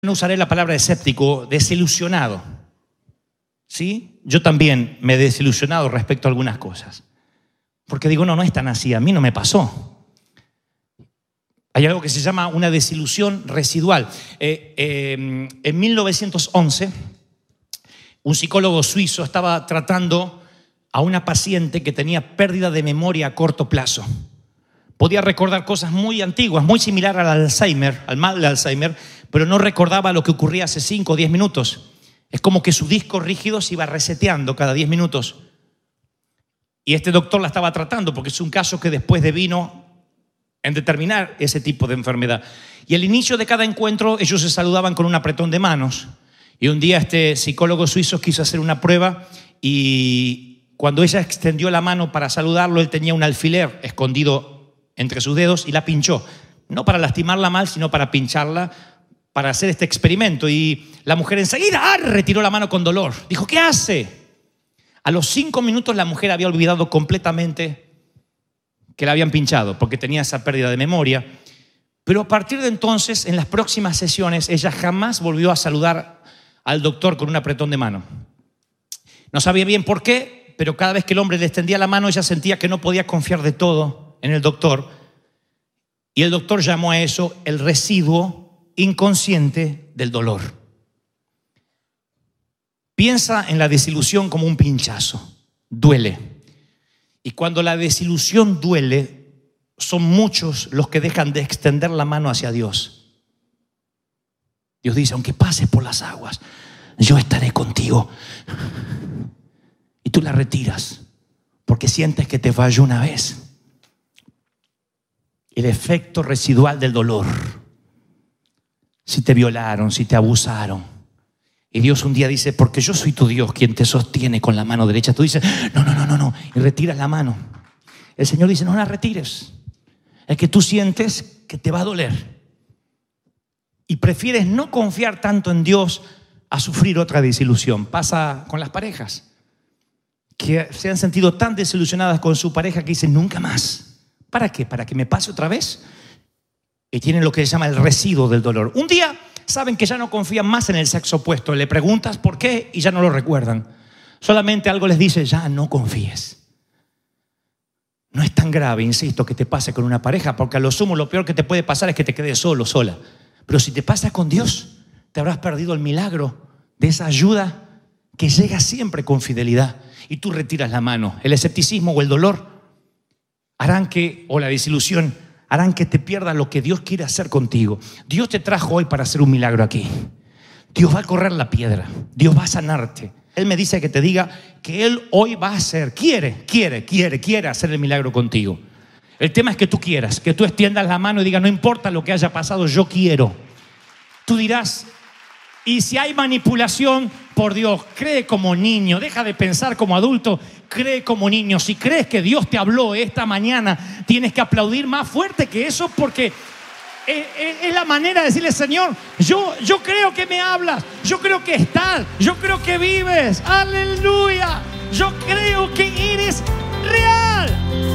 No usaré la palabra escéptico, desilusionado. ¿Sí? Yo también me he desilusionado respecto a algunas cosas. Porque digo, no es tan así, a mí no me pasó. Hay algo que se llama una desilusión residual. En 1911, un psicólogo suizo estaba tratando a una paciente que tenía pérdida de memoria a corto plazo. Podía recordar cosas muy antiguas, muy similar al Alzheimer, al mal de Alzheimer, pero no recordaba lo que ocurría hace 5 o 10 minutos. Es como que su disco rígido se iba reseteando cada 10 minutos. Y este doctor la estaba tratando porque es un caso que después devino en determinar ese tipo de enfermedad. Y al inicio de cada encuentro ellos se saludaban con un apretón de manos. Y un día este psicólogo suizo quiso hacer una prueba y cuando ella extendió la mano para saludarlo, él tenía un alfiler escondido entre sus dedos y la pinchó. No para lastimarla mal, sino para pincharla, para hacer este experimento. Y la mujer enseguida retiró la mano con dolor. Dijo, ¿qué hace? A los 5 minutos la mujer había olvidado completamente que la habían pinchado porque tenía esa pérdida de memoria. Pero a partir de entonces, en las próximas sesiones, ella jamás volvió a saludar al doctor con un apretón de mano. No sabía bien por qué, pero cada vez que el hombre le extendía la mano, ella sentía que no podía confiar de todo en el doctor. Y el doctor llamó a eso el residuo inconsciente del dolor. Piensa en la desilusión como un pinchazo. Duele. Y cuando la desilusión duele, son muchos los que dejan de extender la mano hacia Dios. Dios dice, aunque pases por las aguas, yo estaré contigo. Y tú la retiras porque sientes que te falló una vez. El efecto residual del dolor. Si te violaron, si te abusaron. Y Dios un día dice, porque yo soy tu Dios quien te sostiene con la mano derecha. Tú dices, no. Y retiras la mano. El Señor dice, no la retires. Es que tú sientes que te va a doler. Y prefieres no confiar tanto en Dios a sufrir otra desilusión. Pasa con las parejas. Que se han sentido tan desilusionadas con su pareja que dicen, nunca más. ¿Para qué? ¿Para que me pase otra vez? Y tienen lo que se llama el residuo del dolor. Un día saben que ya no confían más en el sexo opuesto. Le preguntas por qué y ya no lo recuerdan. Solamente algo les dice, ya no confíes. No es tan grave, insisto, que te pase con una pareja, porque a lo sumo lo peor que te puede pasar es que te quedes solo, sola. Pero si te pasa con Dios, te habrás perdido el milagro de esa ayuda que llega siempre con fidelidad. Y tú retiras la mano. El escepticismo o el dolor harán que, o la desilusión, harán que te pierdas lo que Dios quiere hacer contigo. Dios te trajo hoy para hacer un milagro aquí. Dios va a correr la piedra. Dios va a sanarte. Él me dice que te diga que Él hoy va a hacer, quiere hacer el milagro contigo. El tema es que tú quieras, que tú extiendas la mano y digas, no importa lo que haya pasado, yo quiero. Tú dirás, y si hay manipulación, por Dios, cree como niño, deja de pensar como adulto, cree como niño. Si crees que Dios te habló esta mañana, tienes que aplaudir más fuerte que eso, porque es la manera de decirle, Señor, yo creo que me hablas, yo creo que estás, yo creo que vives, aleluya, yo creo que eres real.